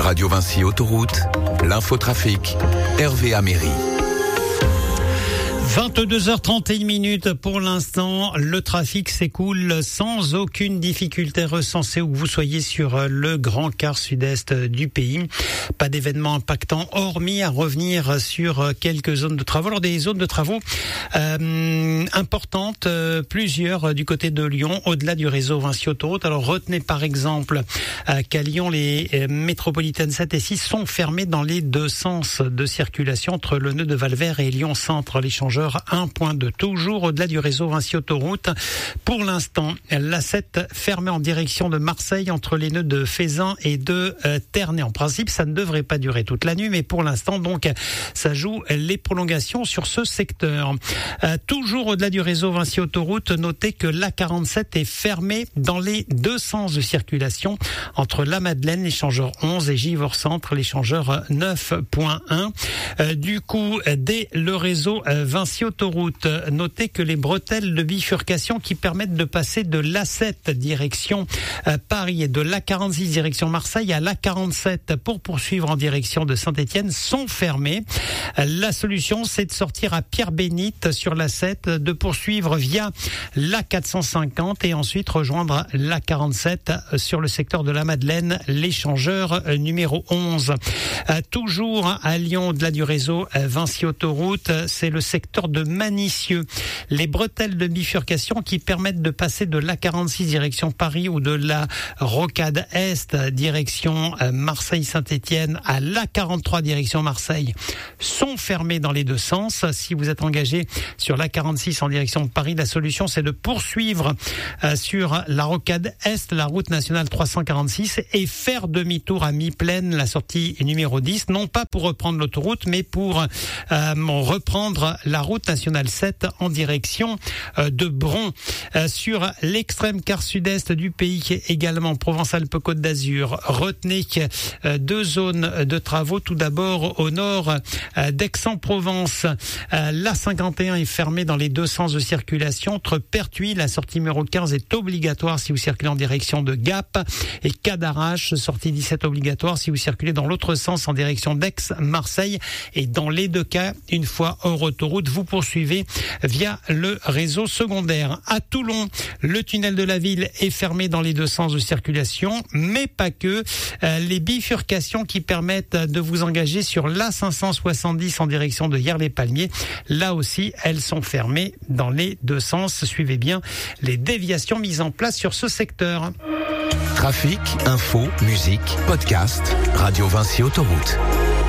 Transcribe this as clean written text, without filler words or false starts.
Radio Vinci Autoroute, l'infotrafic, Hervé Améry. 22h31 pour l'instant, le trafic s'écoule sans aucune difficulté recensée où que vous soyez sur le grand quart sud-est du pays. Pas d'événements impactants hormis à revenir sur quelques zones de travaux. Alors des zones de travaux importantes, plusieurs du côté de Lyon, au-delà du réseau Vinci Autoroute. Alors retenez par exemple qu'à Lyon, les métropolitaines 7 et 6 sont fermées dans les deux sens de circulation entre le nœud de Valvert et Lyon Centre. L'échangeur 1.2, toujours au-delà du réseau Vinci Autoroute. Pour l'instant, la 7 fermée en direction de Marseille entre les nœuds de Fézin et de Ternay. En principe, ça ne devrait pas durer toute la nuit, mais pour l'instant, donc, ça joue les prolongations sur ce secteur. Toujours au-delà du réseau Vinci Autoroute, notez que l'A47 est fermée dans les deux sens de circulation entre la Madeleine, l'échangeur 11 et Givors Centre, l'échangeur 9.1. Du coup, dès le réseau Vinci Autoroute, notez que les bretelles de bifurcation qui permettent de passer de l'A7 direction Paris et de l'A46 direction Marseille à l'A47 pour poursuivre en direction de Saint-Étienne sont fermées. La solution, c'est de sortir à Pierre-Bénite sur l'A7, de poursuivre via l'A450 et ensuite rejoindre l'A47 sur le secteur de la Madeleine, l'échangeur numéro 11. Toujours à Lyon, au-delà du réseau Vinci Autoroute, c'est le secteur de Manicieux. Les bretelles de bifurcation qui permettent de passer de l'A46 direction Paris ou de la Rocade Est direction Marseille-Saint-Étienne à l'A43 direction Marseille sont fermées dans les deux sens. Si vous êtes engagé sur l'A46 en direction de Paris, la solution c'est de poursuivre sur la Rocade Est, la route nationale 346 et faire demi-tour à mi-plaine, la sortie numéro 10, non pas pour reprendre l'autoroute mais pour reprendre la route nationale 7 en direction de Bron. Sur l'extrême quart sud-est du pays, également Provence-Alpes-Côte d'Azur, retenez deux zones de travaux. Tout d'abord au nord d'Aix-en-Provence, l'A51 est fermée dans les deux sens de circulation. Entre Pertuis, la sortie numéro 15 est obligatoire si vous circulez en direction de Gap, et Cadarache, sortie 17 obligatoire si vous circulez dans l'autre sens en direction d'Aix-Marseille. Et dans les deux cas, une fois hors autoroute, vous poursuivez via le réseau secondaire. À Toulon, le tunnel de la ville est fermé dans les deux sens de circulation, mais pas que. Les bifurcations qui permettent de vous engager sur l'A570 en direction de Hyères-les-Palmiers, là aussi, elles sont fermées dans les deux sens. Suivez bien les déviations mises en place sur ce secteur. Trafic, info, musique, podcast, Radio Vinci Autoroute.